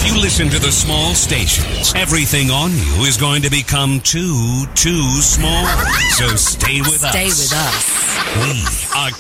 If you listen to the small stations, everything on you is going to become too small. So stay with us. Stay with us. We are